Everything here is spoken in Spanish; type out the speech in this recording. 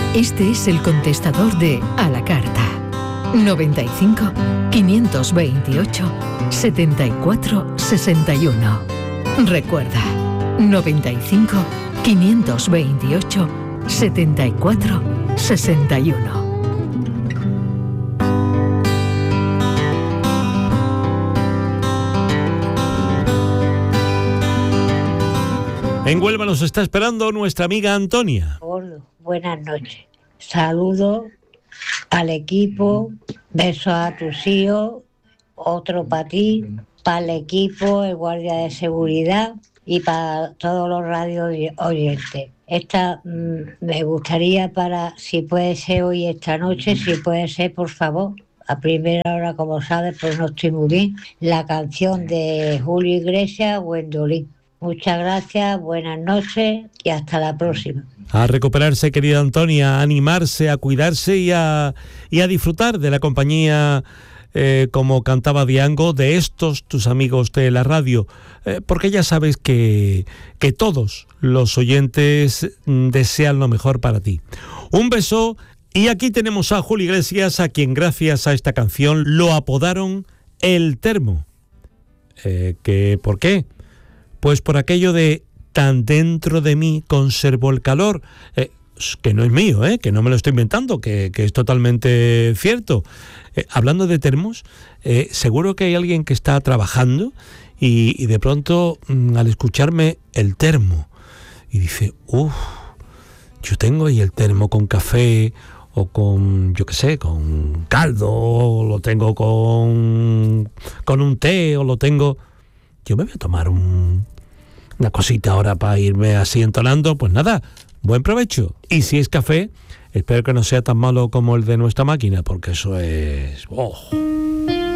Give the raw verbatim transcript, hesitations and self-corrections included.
Este es el contestador de A la Carta. noventa y cinco, quinientos veintiocho, setenta y cuatro sesenta y uno. Recuerda, noventa y cinco, quinientos veintiocho, setenta y cuatro sesenta y uno. En Huelva nos está esperando nuestra amiga Antonia. Hola, buenas noches. Saludos al equipo, besos a tus hijos, otro para ti, para el equipo, el guardia de seguridad y para todos los radio oyentes. Esta mmm, me gustaría para, si puede ser hoy esta noche, si puede ser, por favor, a primera hora, como sabes, pues no estoy muy bien, la canción de Julio Iglesias, Gwendolyn. Muchas gracias, buenas noches y hasta la próxima. A recuperarse, querida Antonia, a animarse, a cuidarse y a, y a disfrutar de la compañía, eh, como cantaba Diango, de estos tus amigos de la radio, eh, porque ya sabes que, que todos los oyentes desean lo mejor para ti. Un beso, y aquí tenemos a Julio Iglesias, a quien gracias a esta canción lo apodaron El Termo. Eh, que, ¿por qué? Pues por aquello de tan dentro de mí conservo el calor, eh, que no es mío, eh, que no me lo estoy inventando, que, que es totalmente cierto. Eh, hablando de termos, eh, seguro que hay alguien que está trabajando y, y de pronto mmm, al escucharme el termo y dice, uff, yo tengo ahí el termo con café o con, yo qué sé, con caldo, o lo tengo con, con un té, o lo tengo... Yo me voy a tomar un, una cosita ahora para irme así entonando. Pues nada, buen provecho. Y si es café, espero que no sea tan malo como el de nuestra máquina, porque eso es... ¡Oh!